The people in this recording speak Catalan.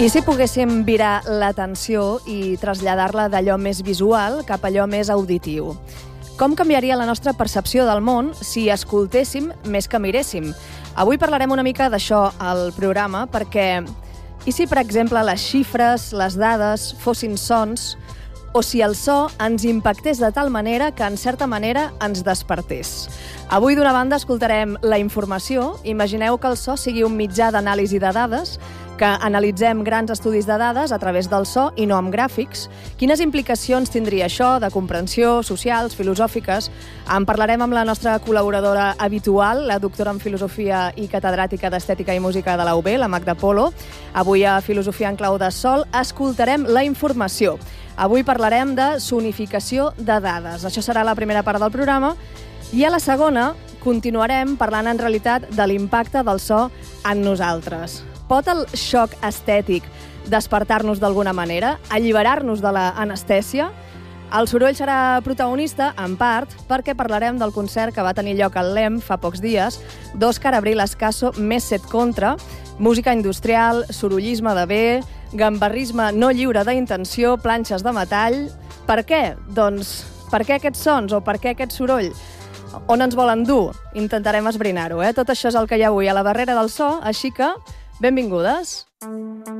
I si poguéssim virar l'atenció i traslladar-la d'allò més visual cap a allò més auditiu? Com canviaria la nostra percepció del món si escoltéssim més que miréssim? Avui parlarem una mica d'això al programa perquè i si, per exemple, les xifres, les dades fossin sons o si el so ens impactés de tal manera que, en certa manera, ens despertés. Avui, d'una banda, escoltarem la informació. Imagineu que el so sigui un mitjà d'anàlisi de dades, que analitzem grans estudis de dades a través del so i no amb gràfics. Quines implicacions tindria això de comprensió, socials, filosòfiques? En parlarem amb la nostra col·laboradora habitual, la doctora en Filosofia i catedràtica d'Estètica i Música de la UB, la Magda Polo. Avui a Filosofia en clau de sol escoltarem la informació. Avui parlarem de sonificació de dades. Això serà la primera part del programa. I a la segona continuarem parlant en realitat de l'impacte del so en nosaltres. Pot el xoc estètic despertar-nos d'alguna manera, alliberar-nos de l'anestèsia? El soroll serà protagonista, en part, perquè parlarem del concert que va tenir lloc al LEM fa pocs dies, d'Òscar Abril Escaso més set contra, música industrial, sorollisme de bé, gambarrisme no lliure d'intenció, planxes de metall. Per què? Doncs, per què aquests sons o per què aquest soroll? On ens volen dur? Intentarem esbrinar-ho, Tot això és el que hi ha avui a la barrera del so, així que benvingudes.